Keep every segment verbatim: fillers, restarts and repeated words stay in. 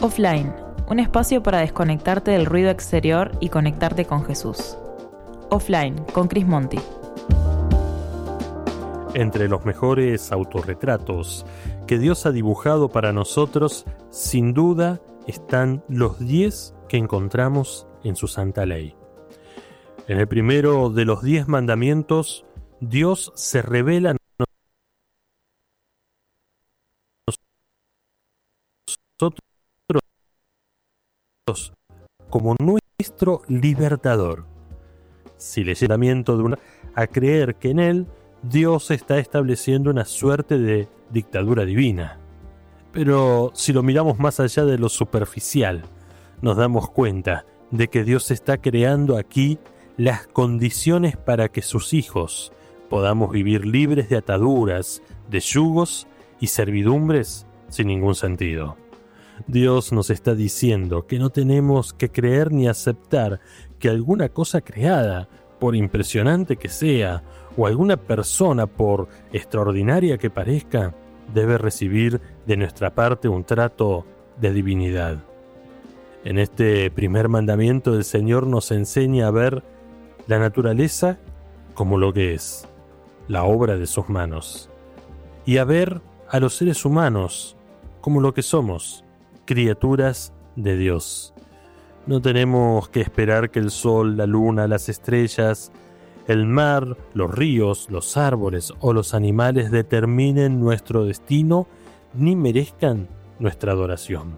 Offline, un espacio para desconectarte del ruido exterior y conectarte con Jesús. Offline, con Chris Monti. Entre los mejores autorretratos que Dios ha dibujado para nosotros, sin duda, están los diez que encontramos en su santa ley. En el primero de los diez mandamientos, Dios se revela a nosotros como nuestro libertador. Si le llega de una a creer que en él Dios está estableciendo una suerte de dictadura divina. Pero si lo miramos más allá de lo superficial, nos damos cuenta de que Dios está creando aquí las condiciones para que sus hijos podamos vivir libres de ataduras, de yugos y servidumbres sin ningún sentido. Dios nos está diciendo que no tenemos que creer ni aceptar que alguna cosa creada, por impresionante que sea, o alguna persona, por extraordinaria que parezca, debe recibir de nuestra parte un trato de divinidad. En este primer mandamiento el Señor nos enseña a ver la naturaleza como lo que es, la obra de sus manos, y a ver a los seres humanos como lo que somos, criaturas de Dios. No tenemos que esperar que el sol, la luna, las estrellas, el mar, los ríos, los árboles o los animales determinen nuestro destino ni merezcan nuestra adoración.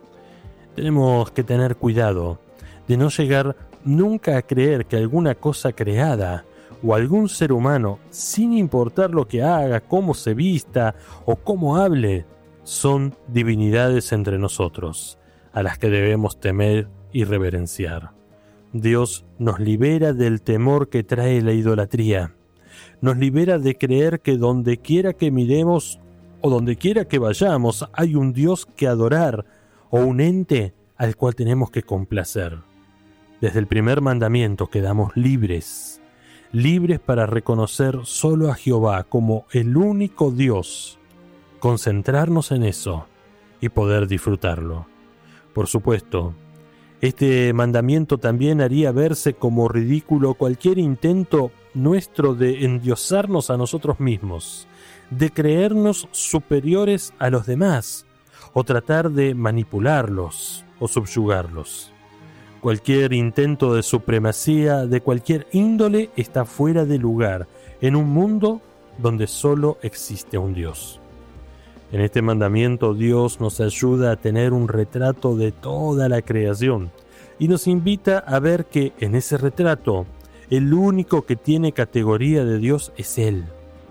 Tenemos que tener cuidado de no llegar nunca a creer que alguna cosa creada o algún ser humano, sin importar lo que haga, cómo se vista o cómo hable, son divinidades entre nosotros, a las que debemos temer y reverenciar. Dios nos libera del temor que trae la idolatría. Nos libera de creer que donde quiera que miremos o donde quiera que vayamos hay un Dios que adorar o un ente al cual tenemos que complacer. Desde el primer mandamiento quedamos libres, libres para reconocer solo a Jehová como el único Dios, concentrarnos en eso y poder disfrutarlo. Por supuesto, este mandamiento también haría verse como ridículo cualquier intento nuestro de endiosarnos a nosotros mismos, de creernos superiores a los demás, o tratar de manipularlos o subyugarlos. Cualquier intento de supremacía de cualquier índole está fuera de lugar en un mundo donde solo existe un Dios. En este mandamiento Dios nos ayuda a tener un retrato de toda la creación y nos invita a ver que en ese retrato el único que tiene categoría de Dios es Él.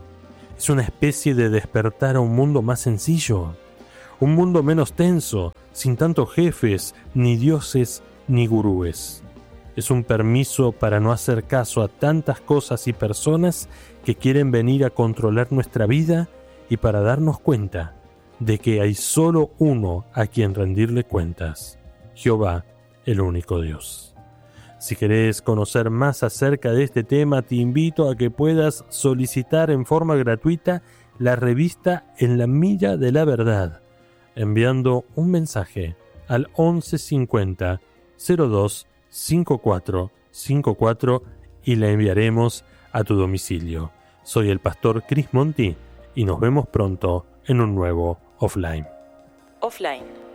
Es una especie de despertar a un mundo más sencillo, un mundo menos tenso, sin tantos jefes, ni dioses, ni gurúes. Es un permiso para no hacer caso a tantas cosas y personas que quieren venir a controlar nuestra vida y para darnos cuenta de que hay solo uno a quien rendirle cuentas, Jehová, el único Dios. Si querés conocer más acerca de este tema, te invito a que puedas solicitar en forma gratuita la revista En la Milla de la Verdad, enviando un mensaje al once cincuenta cero dos cincuenta y cuatro cincuenta y cuatro y la enviaremos a tu domicilio. Soy el pastor Chris Monti y nos vemos pronto en un nuevo Offline. Offline.